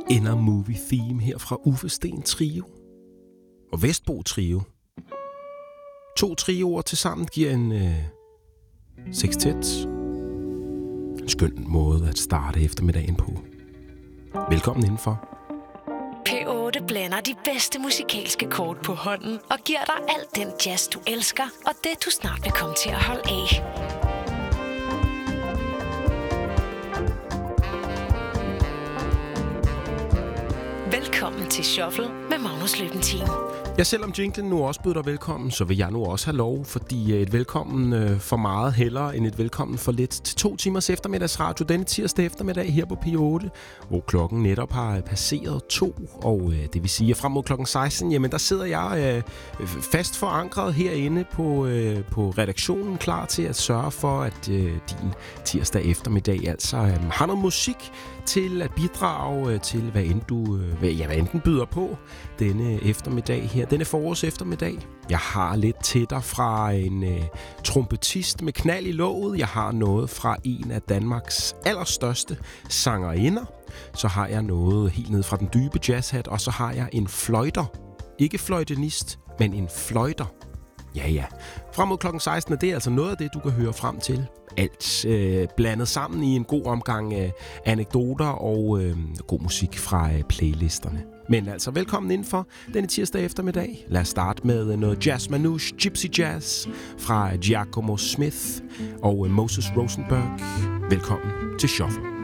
Ender Movie Theme her fra Uffe Sten Trio og Vestbo Trio. 2 trioer til sammen giver en sextet. En skøn måde at starte eftermiddagen på. Velkommen indenfor. P8 blander de bedste musikalske kort på hånden og giver dig alt den jazz, du elsker, og det, du snart vil komme til at holde af. Velkommen til Shuffle med Magnus Løbentin. Ja, selvom jinglen nu også byder dig velkommen, så vil jeg nu også have lov, fordi et velkommen for meget hellere end et velkommen for lidt til 2 timers eftermiddagsradio denne tirsdag eftermiddag her på P8, hvor klokken netop har passeret 2, og det vil sige, at frem mod klokken 16, jamen der sidder jeg fast forankret herinde på redaktionen, klar til at sørge for, at din tirsdag eftermiddag altså har noget musik til at bidrage til, hvad enten byder på denne eftermiddag her, denne forårs eftermiddag. Jeg har lidt til dig fra en trompetist med knald i låget. Jeg har noget fra en af Danmarks allerstørste sangerinder. Så har jeg noget helt ned fra den dybe jazzhat, og så har jeg en fløjter. Ikke fløjtenist, men en fløjter. Ja. Frem mod klokken 16, det er altså noget af det, du kan høre frem til. Alt blandet sammen i en god omgang anekdoter og god musik fra playlisterne. Men altså, velkommen indenfor denne tirsdag eftermiddag. Lad os starte med noget jazz manouche, gypsy jazz fra Giacomo Smith og Moses Rosenberg. Velkommen til Shuffle.